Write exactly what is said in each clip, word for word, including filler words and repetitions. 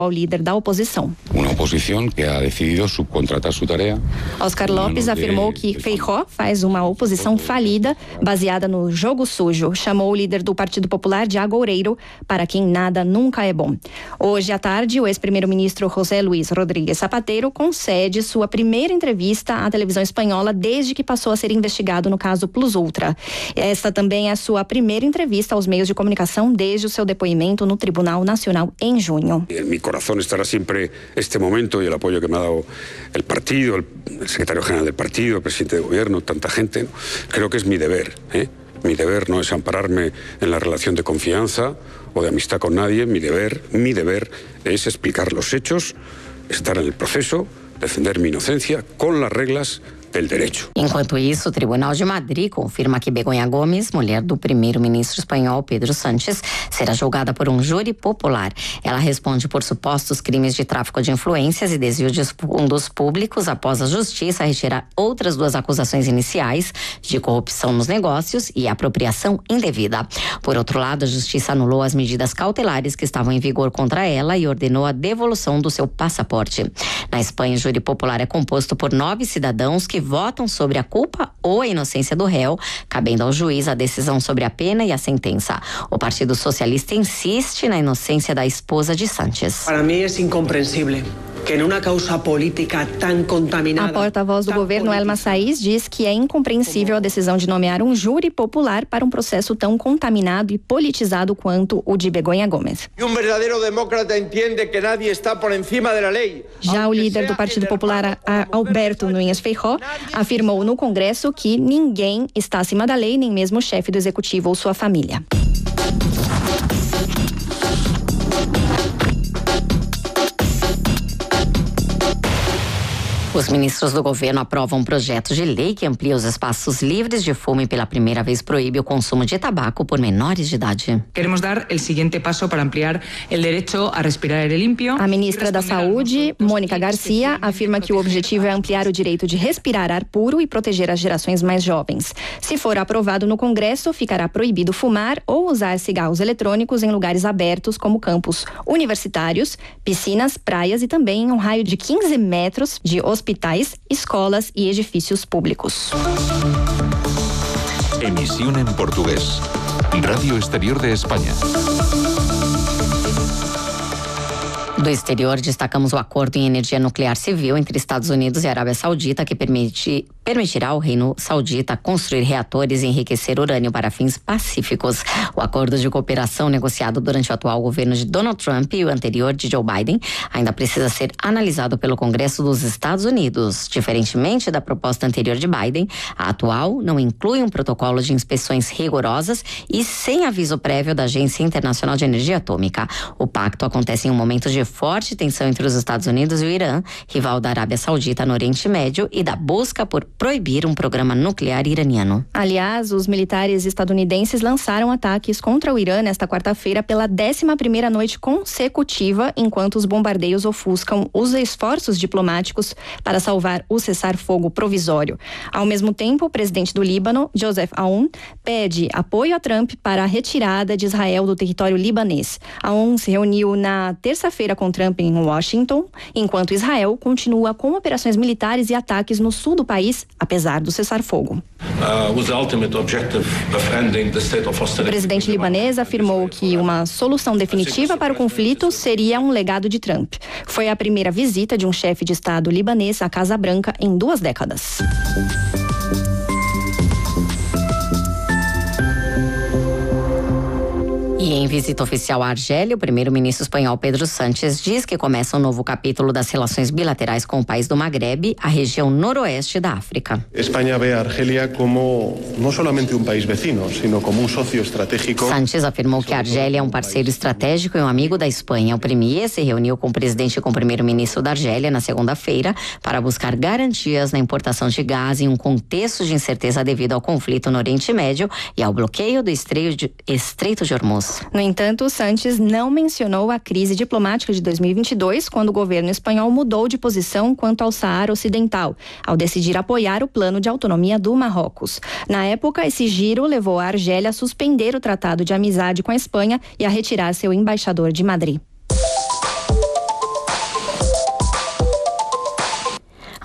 ao líder da oposição. Uma oposição que ha decidido subcontratar sua tarefa. Oscar Lopes afirmou que Feijóo faz uma oposição falida, baseada no jogo sujo. Chamou o líder do Partido Popular de agoureiro, para quem nada nunca é bom. Hoje à tarde, o ex-primeiro-ministro José Luis Rodríguez Zapatero concede sua primeira entrevista à televisão espanhola desde que passou a ser investigado no caso Plus Ultra. Esta também é a sua primeira entrevista aos meios de comunicação desde o seu depoimento no Tribunal Nacional em junho. En mi corazón estará siempre este momento y el apoyo que me ha dado el partido, el, el secretario general del partido, el presidente de gobierno, tanta gente, ¿no? Creo que es mi deber, ¿eh? Mi deber no es ampararme en la relación de confianza o de amistad con nadie. Mi deber, mi deber es explicar los hechos, estar en el proceso, defender mi inocencia con las reglas del direito. Enquanto isso, o Tribunal de Madrid confirma que Begoña Gomes, mulher do primeiro-ministro espanhol Pedro Sánchez, será julgada por um júri popular. Ela responde por supostos crimes de tráfico de influências e desvio de fundos públicos após a justiça retirar outras duas acusações iniciais de corrupção nos negócios e apropriação indevida. Por outro lado, a justiça anulou as medidas cautelares que estavam em vigor contra ela e ordenou a devolução do seu passaporte. Na Espanha, o júri popular é composto por nove cidadãos que votam sobre a culpa ou a inocência do réu, cabendo ao juiz a decisão sobre a pena e a sentença. O Partido Socialista insiste na inocência da esposa de Sánchez. Para mim é incompreensível que em uma causa política tão contaminada... A porta-voz do governo, Elma Saiz, diz que é incompreensível a decisão de nomear um júri popular para um processo tão contaminado e politizado quanto o de Begoña Gomes. E um verdadeiro demócrata entende que nadie está por encima da lei. Já o líder do Partido Popular, Alberto Núñez Feijóo, afirmou no Congresso que ninguém está acima da lei, nem mesmo o chefe do executivo ou sua família. Os ministros do governo aprovam um projeto de lei que amplia os espaços livres de fumo e pela primeira vez proíbe o consumo de tabaco por menores de idade. Queremos dar o seguinte passo para ampliar o direito a respirar aire limpo. A ministra da Saúde, Mônica Garcia, afirma que o objetivo é ampliar o direito de respirar ar puro e proteger as gerações mais jovens. Se for aprovado no Congresso, ficará proibido fumar ou usar cigarros eletrônicos em lugares abertos como campos universitários, piscinas, praias e também em um raio de quinze metros de hospitais. hospitais, escolas e edifícios públicos. Emisión en portugués. Radio Exterior de España. Do exterior, destacamos o acordo em energia nuclear civil entre Estados Unidos e Arábia Saudita, que permite, permitirá ao Reino Saudita construir reatores e enriquecer urânio para fins pacíficos. O acordo de cooperação negociado durante o atual governo de Donald Trump e o anterior de Joe Biden ainda precisa ser analisado pelo Congresso dos Estados Unidos. Diferentemente da proposta anterior de Biden, a atual não inclui um protocolo de inspeções rigorosas e sem aviso prévio da Agência Internacional de Energia Atômica. O pacto acontece em um momento de forte tensão entre os Estados Unidos e o Irã, rival da Arábia Saudita no Oriente Médio, e da busca por proibir um programa nuclear iraniano. Aliás, os militares estadunidenses lançaram ataques contra o Irã nesta quarta-feira pela décima primeira noite consecutiva, enquanto os bombardeios ofuscam os esforços diplomáticos para salvar o cessar-fogo provisório. Ao mesmo tempo, o presidente do Líbano, Joseph Aoun, pede apoio a Trump para a retirada de Israel do território libanês. Aoun se reuniu na terça-feira com Trump em Washington, enquanto Israel continua com operações militares e ataques no sul do país, apesar do cessar-fogo. O presidente libanês afirmou que uma solução definitiva para o conflito seria um legado de Trump. Foi a primeira visita de um chefe de Estado libanês à Casa Branca em duas décadas. E em visita oficial à Argélia, o primeiro-ministro espanhol Pedro Sánchez diz que começa um novo capítulo das relações bilaterais com o país do Magrebe, a região noroeste da África. Espanha vê a Argélia como não somente um país vecino, sino como um sócio estratégico. Sánchez afirmou que a Argélia é um parceiro estratégico e um amigo da Espanha. O premier se reuniu com o presidente e com o primeiro-ministro da Argélia na segunda-feira para buscar garantias na importação de gás em um contexto de incerteza devido ao conflito no Oriente Médio e ao bloqueio do Estreito de Hormuz. No entanto, Sánchez não mencionou a crise diplomática de dois mil e vinte e dois, quando o governo espanhol mudou de posição quanto ao Saara Ocidental, ao decidir apoiar o plano de autonomia do Marrocos. Na época, esse giro levou a Argélia a suspender o tratado de amizade com a Espanha e a retirar seu embaixador de Madrid.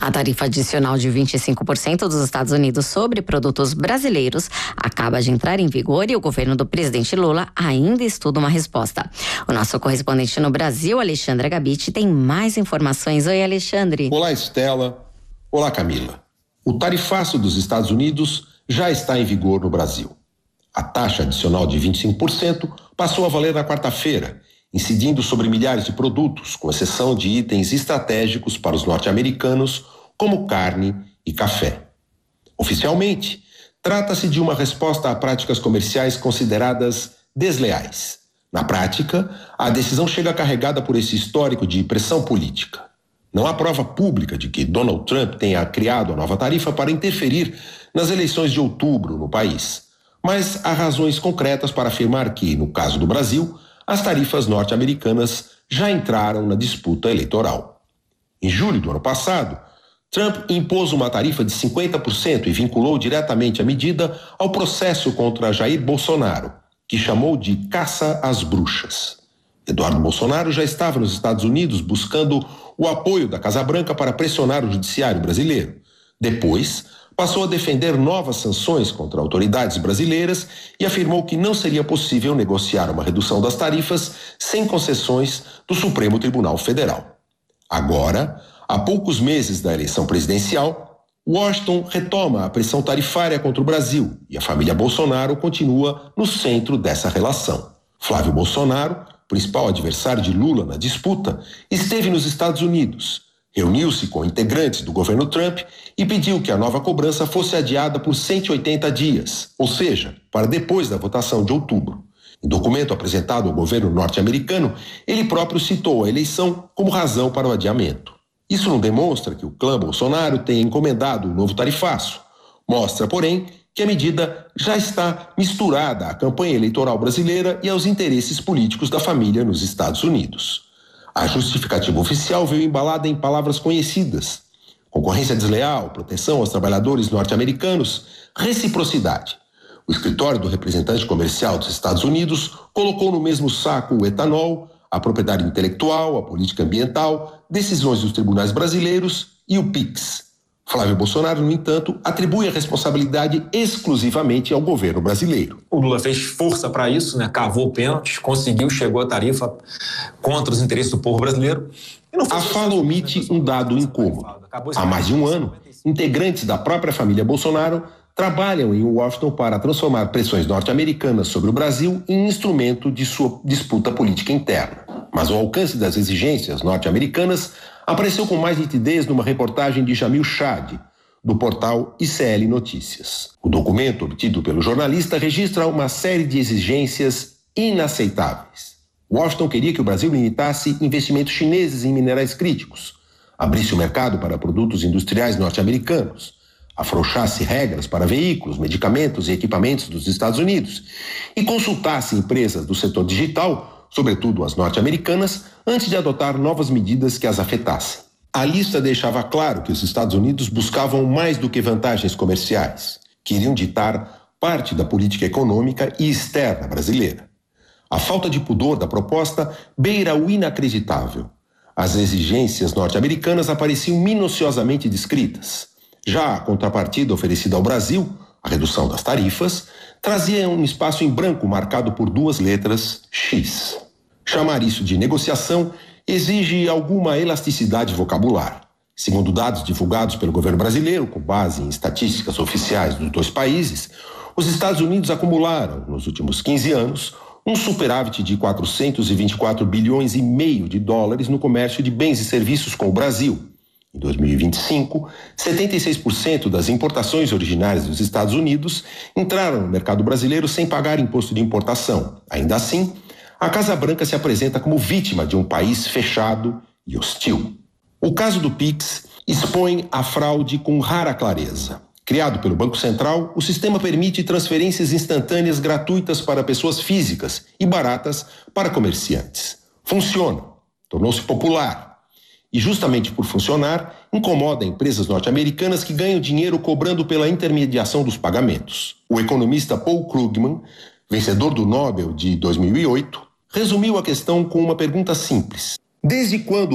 A tarifa adicional de vinte e cinco por cento dos Estados Unidos sobre produtos brasileiros acaba de entrar em vigor e o governo do presidente Lula ainda estuda uma resposta. O nosso correspondente no Brasil, Alexandre Gabiti, tem mais informações. Oi, Alexandre. Olá, Estela. Olá, Camila. O tarifaço dos Estados Unidos já está em vigor no Brasil. A taxa adicional de vinte e cinco por cento passou a valer na quarta-feira, incidindo sobre milhares de produtos, com exceção de itens estratégicos para os norte-americanos, como carne e café. Oficialmente, trata-se de uma resposta a práticas comerciais consideradas desleais. Na prática, a decisão chega carregada por esse histórico de pressão política. Não há prova pública de que Donald Trump tenha criado a nova tarifa para interferir nas eleições de outubro no país. Mas há razões concretas para afirmar que, no caso do Brasil, as tarifas norte-americanas já entraram na disputa eleitoral. Em julho do ano passado, Trump impôs uma tarifa de cinquenta por cento e vinculou diretamente a medida ao processo contra Jair Bolsonaro, que chamou de caça às bruxas. Eduardo Bolsonaro já estava nos Estados Unidos buscando o apoio da Casa Branca para pressionar o judiciário brasileiro. Depois, passou a defender novas sanções contra autoridades brasileiras e afirmou que não seria possível negociar uma redução das tarifas sem concessões do Supremo Tribunal Federal. Agora, há poucos meses da eleição presidencial, Washington retoma a pressão tarifária contra o Brasil e a família Bolsonaro continua no centro dessa relação. Flávio Bolsonaro, principal adversário de Lula na disputa, esteve nos Estados Unidos, reuniu-se com integrantes do governo Trump e pediu que a nova cobrança fosse adiada por cento e oitenta dias, ou seja, para depois da votação de outubro. Em documento apresentado ao governo norte-americano, ele próprio citou a eleição como razão para o adiamento. Isso não demonstra que o clã Bolsonaro tenha encomendado o novo tarifaço. Mostra, porém, que a medida já está misturada à campanha eleitoral brasileira e aos interesses políticos da família nos Estados Unidos. A justificativa oficial veio embalada em palavras conhecidas: concorrência desleal, proteção aos trabalhadores norte-americanos, reciprocidade. O escritório do representante comercial dos Estados Unidos colocou no mesmo saco o etanol, a propriedade intelectual, a política ambiental, decisões dos tribunais brasileiros e o PIX. Flávio Bolsonaro, no entanto, atribui a responsabilidade exclusivamente ao governo brasileiro. O Lula fez força para isso, né? Cavou pênaltis, conseguiu, chegou à tarifa contra os interesses do povo brasileiro. E não a fala omite um dado incômodo. Há mais de um ano, integrantes da própria família Bolsonaro trabalham em Washington para transformar pressões norte-americanas sobre o Brasil em instrumento de sua disputa política interna. Mas o alcance das exigências norte-americanas apareceu com mais nitidez numa reportagem de Jamil Chad, do portal I C L Notícias. O documento obtido pelo jornalista registra uma série de exigências inaceitáveis. Washington queria que o Brasil limitasse investimentos chineses em minerais críticos, abrisse o mercado para produtos industriais norte-americanos, afrouxasse regras para veículos, medicamentos e equipamentos dos Estados Unidos e consultasse empresas do setor digital, sobretudo as norte-americanas, antes de adotar novas medidas que as afetassem. A lista deixava claro que os Estados Unidos buscavam mais do que vantagens comerciais. Queriam ditar parte da política econômica e externa brasileira. A falta de pudor da proposta beira o inacreditável. As exigências norte-americanas apareciam minuciosamente descritas. Já a contrapartida oferecida ao Brasil, a redução das tarifas, trazia um espaço em branco marcado por duas letras X. Chamar isso de negociação exige alguma elasticidade vocabular. Segundo dados divulgados pelo governo brasileiro, com base em estatísticas oficiais dos dois países, os Estados Unidos acumularam, nos últimos quinze anos, um superávit de quatrocentos e vinte e quatro bilhões e meio de dólares no comércio de bens e serviços com o Brasil. Em dois mil e vinte e cinco, setenta e seis por cento das importações originárias dos Estados Unidos entraram no mercado brasileiro sem pagar imposto de importação. Ainda assim, a Casa Branca se apresenta como vítima de um país fechado e hostil. O caso do PIX expõe a fraude com rara clareza. Criado pelo Banco Central, o sistema permite transferências instantâneas gratuitas para pessoas físicas e baratas para comerciantes. Funciona, tornou-se popular. E justamente por funcionar, incomoda empresas norte-americanas que ganham dinheiro cobrando pela intermediação dos pagamentos. O economista Paul Krugman, vencedor do Nobel de dois mil e oito, resumiu a questão com uma pergunta simples: desde quando